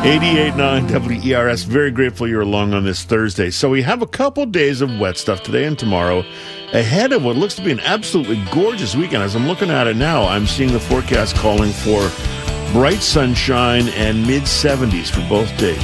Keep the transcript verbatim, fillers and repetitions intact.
eighty-eight point nine W E R S. Very grateful you're along on this Thursday. So we have a couple days of wet stuff today and tomorrow ahead of what looks to be an absolutely gorgeous weekend. As I'm looking at it now, I'm seeing the forecast calling for bright sunshine and mid seventies for both days.